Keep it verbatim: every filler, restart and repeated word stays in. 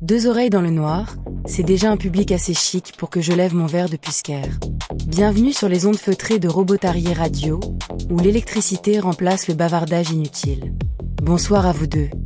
Deux oreilles dans le noir, c'est déjà un public assez chic pour que je lève mon verre de Puscaire. Bienvenue sur les ondes feutrées de Robotarier Radio, où l'électricité remplace le bavardage inutile. Bonsoir à vous deux.